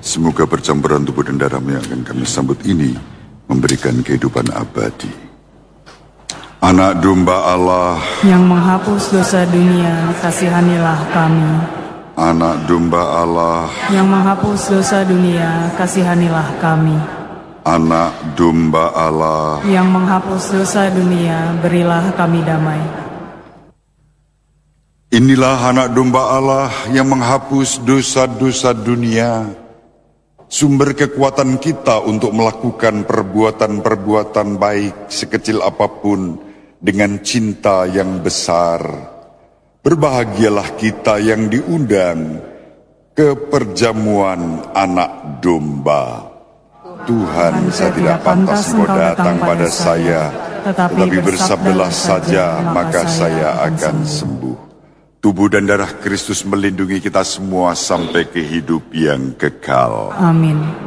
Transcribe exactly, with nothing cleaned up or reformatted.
Semoga percampuran tubuh dan darahmu yang akan kami sambut ini memberikan kehidupan abadi. Anak domba Allah yang menghapus dosa dunia, kasihanilah kami. Anak domba Allah yang menghapus dosa dunia, kasihanilah kami. Anak domba Allah yang menghapus dosa dunia, berilah kami damai. Inilah anak domba Allah yang menghapus dosa-dosa dunia, sumber kekuatan kita untuk melakukan perbuatan-perbuatan baik sekecil apapun dengan cinta yang besar. Berbahagialah kita yang diundang ke perjamuan anak domba. Tuhan, saya tidak pantas engkau datang pada saya, tetapi bersabdalah saja, maka saya akan sembuh. Tubuh dan darah Kristus melindungi kita semua sampai ke hidup yang kekal. Amin.